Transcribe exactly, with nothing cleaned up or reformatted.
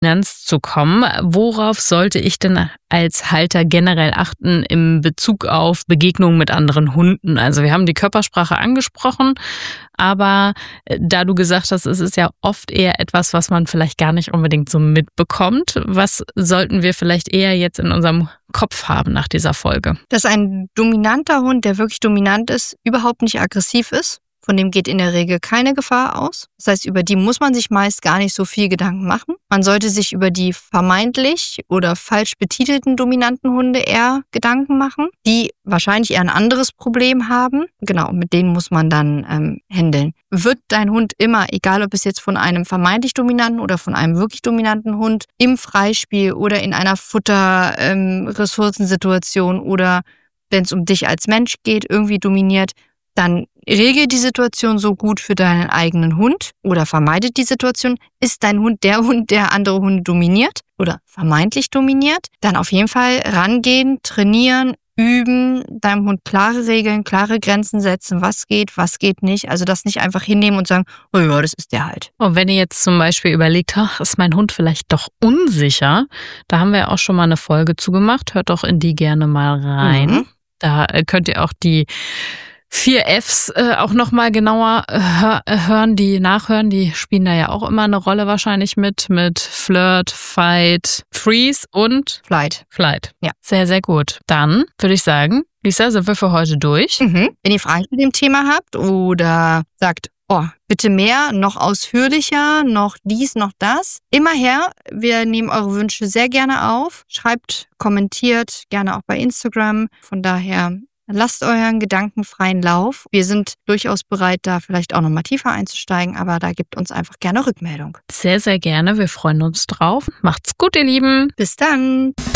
Dominanz zu kommen. Worauf sollte ich denn als Halter generell achten in Bezug auf Begegnungen mit anderen Hunden? Also wir haben die Körpersprache angesprochen, aber da du gesagt hast, es ist ja oft eher etwas, was man vielleicht gar nicht unbedingt so mitbekommt. Was sollten wir vielleicht eher jetzt in unserem Kopf haben nach dieser Folge? Dass ein dominanter Hund, der wirklich dominant ist, überhaupt nicht aggressiv ist. Von dem geht in der Regel keine Gefahr aus. Das heißt, über die muss man sich meist gar nicht so viel Gedanken machen. Man sollte sich über die vermeintlich oder falsch betitelten dominanten Hunde eher Gedanken machen, die wahrscheinlich eher ein anderes Problem haben. Genau, mit denen muss man dann ähm, handeln. Wird dein Hund immer, egal ob es jetzt von einem vermeintlich dominanten oder von einem wirklich dominanten Hund, im Freispiel oder in einer Futter-Ressourcensituation ähm, oder wenn es um dich als Mensch geht, irgendwie dominiert, dann regel die Situation so gut für deinen eigenen Hund oder vermeidet die Situation. Ist dein Hund der Hund, der andere Hunde dominiert oder vermeintlich dominiert? Dann auf jeden Fall rangehen, trainieren, üben, deinem Hund klare Regeln, klare Grenzen setzen, was geht, was geht nicht. Also das nicht einfach hinnehmen und sagen, oh ja, das ist der halt. Und wenn ihr jetzt zum Beispiel überlegt, ach, ist mein Hund vielleicht doch unsicher, da haben wir ja auch schon mal eine Folge zu gemacht. Hört doch in die gerne mal rein. Mhm. Da könnt ihr auch die Vier Fs äh, auch nochmal genauer hör, hören, die nachhören, die spielen da ja auch immer eine Rolle wahrscheinlich mit, mit Flirt, Fight, Freeze und Flight. Flight. Ja. Sehr, sehr gut. Dann würde ich sagen, Lisa, sind wir für heute durch. Mhm. Wenn ihr Fragen zu dem Thema habt oder sagt, oh, bitte mehr, noch ausführlicher, noch dies, noch das, immer her. Wir nehmen eure Wünsche sehr gerne auf. Schreibt, kommentiert, gerne auch bei Instagram. Von daher lasst euren Gedanken freien Lauf. Wir sind durchaus bereit, da vielleicht auch noch mal tiefer einzusteigen, aber da gibt uns einfach gerne Rückmeldung. Sehr, sehr gerne. Wir freuen uns drauf. Macht's gut, ihr Lieben. Bis dann.